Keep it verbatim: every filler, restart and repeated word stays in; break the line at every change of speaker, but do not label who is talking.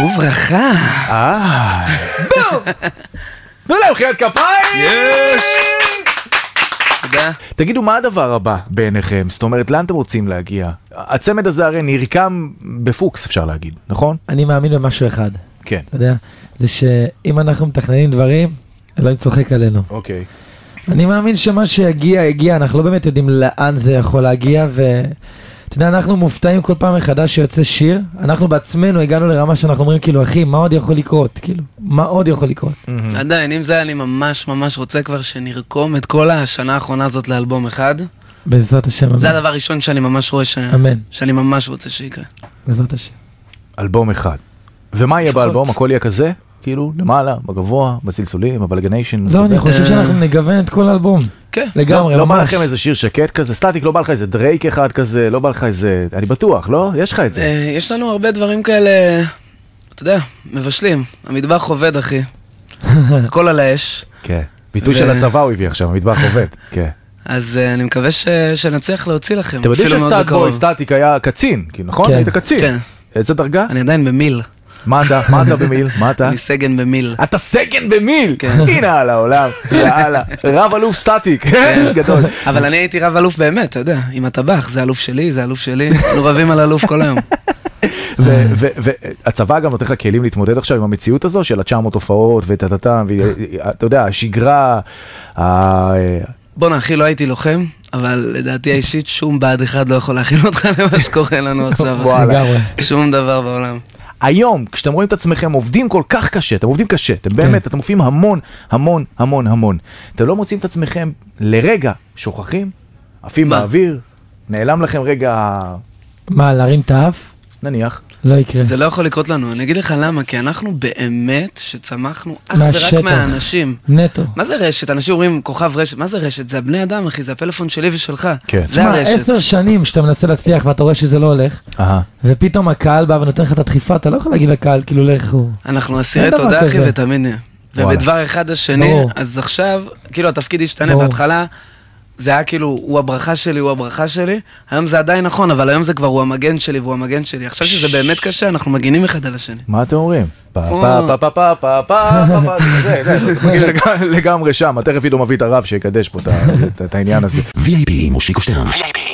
וברכה.
אה. בום! תנו להם חיית כפיים!
יש! תודה.
תגידו, מה הדבר הבא בעיניכם? זאת אומרת, לאן אתם רוצים להגיע? הצמד הזה הרי נרקם בפוקס, אפשר להגיד, נכון?
אני מאמין במשהו אחד.
כן.
אתה יודע, זה שאם אנחנו מתכננים דברים, אלוהים צוחק עלינו.
אוקיי.
אני מאמין שמה שיגיע, יגיע, אנחנו לא באמת יודעים לאן זה יכול להגיע, ואתה יודע, אנחנו מופתעים כל פעם מחדש שיוצא שיר, אנחנו בעצמנו הגענו לרמה שאנחנו אומרים, כאילו, אחי, מה עוד יכול לקרות? כאילו, מה עוד יכול לקרות?
עדיין, אם זה אני ממש ממש רוצה כבר שנרקום את כל השנה האחרונה הזאת לאלבום אחד.
בעזרת השם.
זה הדבר הראשון שאני ממש רואה ש...
אמן.
שאני ממש רוצה שיקרה.
בעזרת השם.
אלבום אחד. ומה יהיה באלבום? הכל יהיה כזה? כאילו, למעלה, בגבוה, בסלסולים, בבלגניישן.
לא, אני חושב שאנחנו נגוון את כל האלבום.
כן.
לגמרי,
לא בא לכם איזה שיר שקט כזה? סטטיק, לא בא לך איזה דרייק אחד כזה? לא בא לך איזה... אני בטוח, לא? יש לך את זה.
יש לנו הרבה דברים כאלה, אתה יודע, מבשלים. המטבח עובד, אחי. הכל על האש.
כן. ביטוי של הצבא הוא הביא עכשיו, המטבח עובד. כן.
אז אני מקווה שנצליח להוציא לכם.
אתם יודעים שסטטיק היה קצין, נכון? היית קצין.
כן.
איזה דרגה?
אני עדיין במיל.
מה אתה? מה אתה במיל? מה אתה?
אני סגן במיל.
אתה סגן במיל? הנה על העולם, יאללה. רב אלוף סטטיק, גדול.
אבל אני הייתי רב אלוף באמת, אתה יודע, עם הטבח, זה אלוף שלי, זה אלוף שלי, אנחנו רבים על אלוף כל היום.
והצבא גם נותן לך כלים להתמודד עכשיו עם המציאות הזו של ה-תשע מאות הופעות וטטטם, ואתה יודע, השגרה,
בוא נאכיל, לא הייתי לוחם, אבל לדעתי האישית שום בעד אחד לא יכול להכיל אותך למה שקורה לנו עכשיו. שום דבר בעולם.
היום, כשאתם רואים את עצמכם עובדים כל כך קשה, אתם עובדים קשה, אתם באמת, אתם מופיעים המון, המון, המון, המון. אתם לא מוצאים את עצמכם לרגע שוכחים, עפים באוויר, נעלם לכם רגע...
מה, להרים את האף?
נניח.
לא יקרה.
זה לא יכול לקרות לנו, אני אגיד לך למה, כי אנחנו באמת שצמחנו אך ורק מהאנשים.
נטו.
מה זה רשת? אנשים אומרים כוכב רשת, מה זה רשת? זה הבני אדם, אחי, זה הפלאפון שלי ושלך.
כן.
זה הרשת.
עשר שנים שאתה מנסה להצליח ואתה רואה שזה לא הולך, ופתאום הקהל בא ונותן לך את הדחיפה, אתה לא יכול להגיד לקהל, כאילו לך הוא...
אנחנו אסירי תודה, אחי, ותמיד נהיה. ובדבר אחד השני, אז עכשיו, כאילו התפקיד השתנה בהתחלה, זה היה כאילו, הוא הברכה שלי, הוא הברכה שלי. היום זה עדיין נכון, אבל היום זה כבר הוא המגן שלי, והוא המגן שלי. עכשיו שזה באמת קשה, אנחנו מגינים אחד על השני.
מה אתם אומרים? פה, פה, פה, פה, פה, פה, פה, זה, זה, זה מרגיש לגמרי שם. תכף עידו מביא את הרב שיקדש פה את העניין הזה.
וי איי פי, מושיקו שטרן.